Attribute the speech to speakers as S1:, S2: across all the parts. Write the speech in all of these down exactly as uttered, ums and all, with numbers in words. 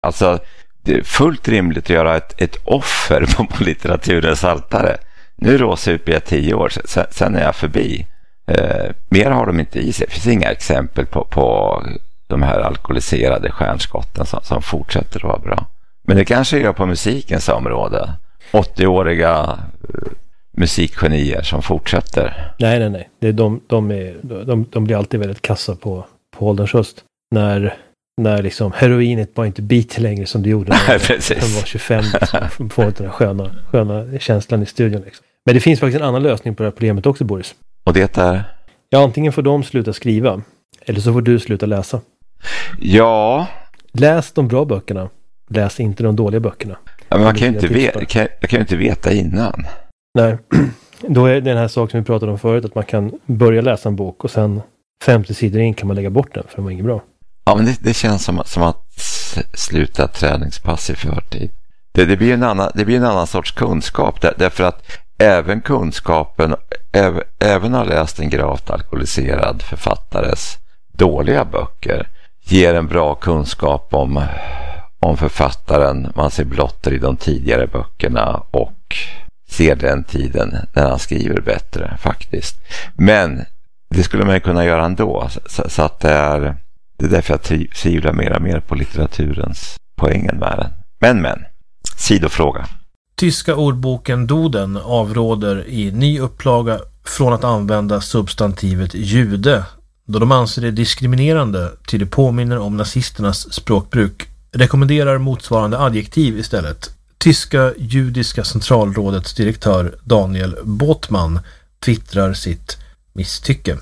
S1: Alltså, det är fullt rimligt att göra ett, ett offer på, på litteraturens altare. Nu råser ut jag tio år, sen, sen är jag förbi. Eh, mer har de inte i sig. Det finns inga exempel på, på de här alkoholiserade stjärnskotten som, som fortsätter att vara bra. Men det kanske gör på musikens område. åttio-åriga uh, musikgenier som fortsätter.
S2: Nej, nej, nej. Det är de, de, är, de, de blir alltid väldigt kassa på, på ålderns höst. När, när liksom heroinet bara inte biter längre som det gjorde när de var tjugofem. Liksom, får den här sköna, sköna känslan i studion. Liksom. Men det finns faktiskt en annan lösning på det här problemet också, Boris.
S1: Och det är?
S2: Ja, antingen får de sluta skriva. Eller så får du sluta läsa.
S1: Ja.
S2: Läs de bra böckerna. Läs inte de dåliga böckerna.
S1: Ja, men man kan ju inte veta, kan, jag kan ju inte veta innan.
S2: Nej, då är det den här saken som vi pratade om förut, att man kan börja läsa en bok och sen femtio sidor in kan man lägga bort den för den var inget bra.
S1: Ja, men det, det känns som, som att sluta träningspass i förtid. Det, det, blir en annan, det blir en annan sorts kunskap där, därför att även kunskapen, äv, även har läst en gravt alkoholiserad författares dåliga böcker, ger en bra kunskap om, om författaren. Man ser blotter i de tidigare böckerna och ser den tiden när han skriver bättre faktiskt. Men det skulle man kunna göra ändå, så, så att det är, det är därför jag tvivlar mer och mer på litteraturens poängen med den. Men men, sidofråga.
S3: Tyska ordboken Duden avråder i ny upplaga från att använda substantivet jude, då de anser det diskriminerande till det påminner om nazisternas språkbruk. Rekommenderar motsvarande adjektiv istället. Tyska judiska centralrådets direktör Daniel Båtman twittrar sitt misstycke.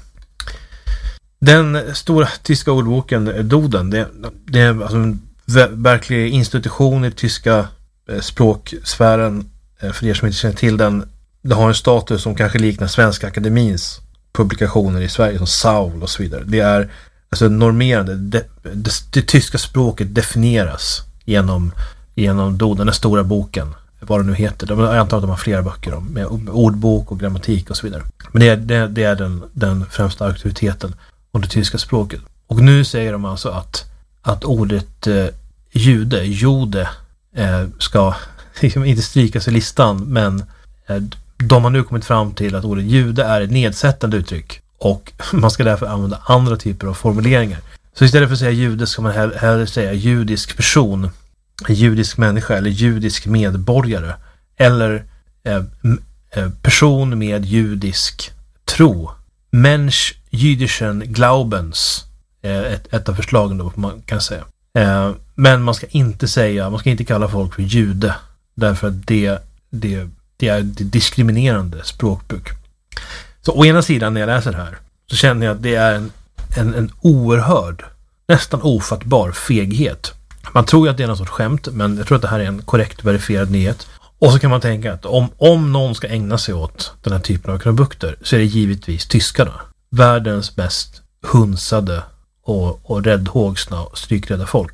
S3: Den stora tyska ordboken Duden, det, det är alltså en verklig institution i tyska språksfären. För er som inte känner till den, det har en status som kanske liknar Svenska Akademins publikationer i Sverige som Saul och så vidare. Det är alltså normerande. Det, det, det tyska språket definieras genom, genom Duden, den stora boken, vad det nu heter. De, jag antar att de har flera böcker om, med ordbok och grammatik och så vidare. Men det är, det, det är den, den främsta auktoriteten om det tyska språket. Och nu säger de alltså att, att ordet eh, jude, jode, eh, ska liksom inte strykas i listan, men eh, de har nu kommit fram till att ordet jude är ett nedsättande uttryck och man ska därför använda andra typer av formuleringar. Så istället för att säga jude ska man hell- hellre säga judisk person, judisk människa eller judisk medborgare eller eh, eh, person med judisk tro. Mensch jüdischen Glaubens är ett, ett av förslagen då man kan säga. Eh, men man ska inte säga, man ska inte kalla folk för jude därför att det, det, det är diskriminerande språkbruk. Så å ena sidan när jag läser det här så känner jag att det är en, en, en oerhörd, nästan ofattbar feghet. Man tror ju att det är någon sorts skämt, men jag tror att det här är en korrekt verifierad nyhet. Och så kan man tänka att om, om någon ska ägna sig åt den här typen av krumbukter så är det givetvis tyskarna. Världens mest hunsade och, och räddhågsna och strykrädda folk.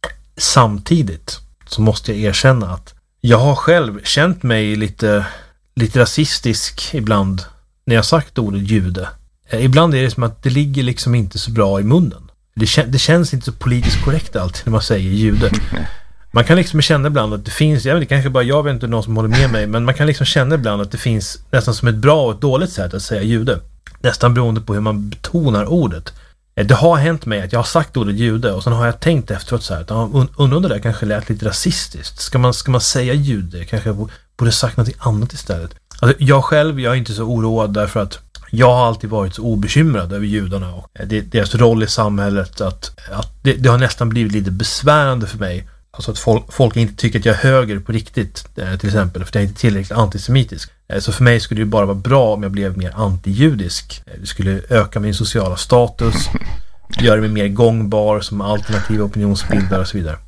S3: Samtidigt så måste jag erkänna att jag har själv känt mig lite, lite rasistisk ibland när jag sagt ordet jude. Eh, ibland är det som att det ligger liksom inte så bra i munnen. Det, kän- det känns inte så politiskt korrekt alltid när man säger jude. Man kan liksom känna ibland att det finns, jag vet inte, kanske bara jag vet inte någon som håller med mig, men man kan liksom känna ibland att det finns nästan som ett bra och ett dåligt sätt att säga jude. Nästan beroende på hur man betonar ordet. Det har hänt mig att jag har sagt ordet jude och sen har jag tänkt efteråt så här att un- undrar det där kanske lät lite rasistiskt. Ska man, ska man säga jude? Kanske jag borde sagt något annat istället. Alltså, jag själv, jag är inte så oroad därför att jag har alltid varit så obekymrad över judarna och deras roll i samhället att, att det, det har nästan blivit lite besvärande för mig. Alltså att folk, folk inte tycker att jag är höger på riktigt, till exempel, för jag är inte tillräckligt antisemitisk. Så för mig skulle det bara vara bra om jag blev mer antijudisk. Det skulle öka min sociala status, göra mig mer gångbar som alternativ opinionsbildare och så vidare.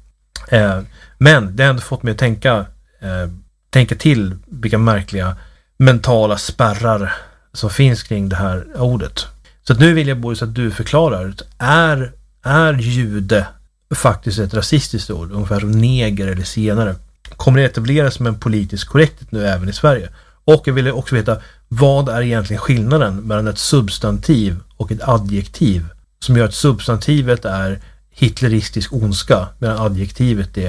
S3: Men det har ändå fått mig att tänka, tänka till vilka märkliga mentala spärrar som finns kring det här ordet. Så att nu vill jag Boris att du förklarar, är, är jude faktiskt ett rasistiskt ord, ungefär som neger eller senare? Kommer det etableras som en politisk korrekthet nu även i Sverige? Och jag vill också veta, vad är egentligen skillnaden mellan ett substantiv och ett adjektiv som gör att substantivet är hitleristisk ondska, medan adjektivet är